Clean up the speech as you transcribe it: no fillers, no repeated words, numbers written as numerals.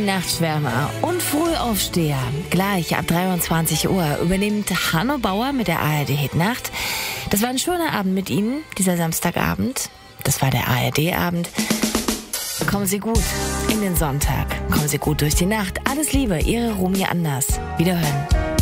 Nachtschwärmer und Frühaufsteher. Gleich ab 23 Uhr übernimmt Hanno Bauer mit der ARD Hit Nacht. Das war ein schöner Abend mit Ihnen, dieser Samstagabend. Das war der ARD-Abend. Kommen Sie gut in den Sonntag. Kommen Sie gut durch die Nacht. Alles Liebe, Ihre Romy Anders. Wiederhören.